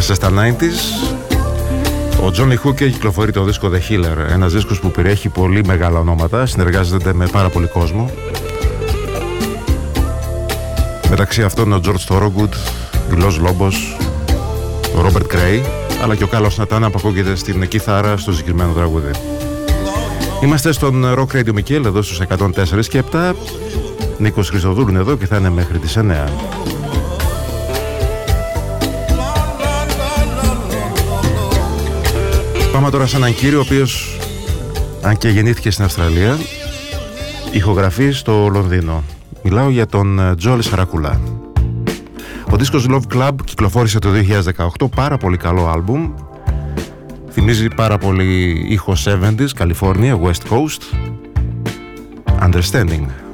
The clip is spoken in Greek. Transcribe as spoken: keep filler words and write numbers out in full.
Είμαστε στα ενενήντα. Ο Johnny Hooker κυκλοφορεί το δίσκο The Healer, ένας δίσκος που περιέχει πολύ μεγάλα ονόματα, συνεργάζεται με πάρα πολύ κόσμο. Μεταξύ αυτών ο George Thorogood, ο Los Lobos, ο Robert Gray, αλλά και ο Carlos Santana που ακούγεται στην κιθάρα στο συγκεκριμένο τραγούδι. Είμαστε στον Rock Radio Mikkel εδώ στους εκατόν τέσσερα και επτά. Νίκος Χριστοδούλου είναι εδώ και θα είναι μέχρι τις εννέα. Πάμε τώρα σε έναν κύριο ο οποίος, αν και γεννήθηκε στην Αυστραλία, ηχογραφεί στο Λονδίνο. Μιλάω για τον Joel Σαρακούλα. Ο δίσκος Love Club κυκλοφόρησε το δύο χιλιάδες δεκαοκτώ, πάρα πολύ καλό άλμπουμ. Θυμίζει πάρα πολύ ήχο εβδομήντα, California, West Coast. Understanding.